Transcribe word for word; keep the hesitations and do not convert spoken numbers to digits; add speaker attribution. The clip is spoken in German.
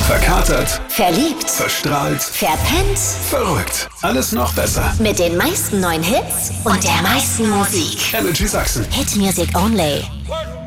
Speaker 1: Verkatert.
Speaker 2: Verliebt.
Speaker 1: Verstrahlt.
Speaker 2: Verpennt.
Speaker 1: Verrückt. Alles noch besser.
Speaker 2: Mit den meisten neuen Hits und der meisten Musik.
Speaker 1: Energy Sachsen.
Speaker 2: Hit Music Only.